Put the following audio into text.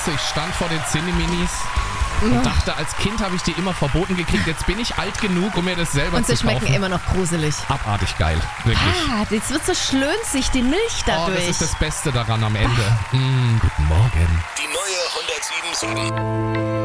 Weißt du, ich stand vor den Cineminis und dachte, als Kind habe ich die immer verboten gekriegt. Jetzt bin ich alt genug, um mir das selber Und zu sie kaufen. schmecken immer noch gruselig. Abartig geil, wirklich. Jetzt wird so schlönzig, die Milch dadurch. Das ist das Beste daran am Ende. Guten Morgen. Die neue 107.7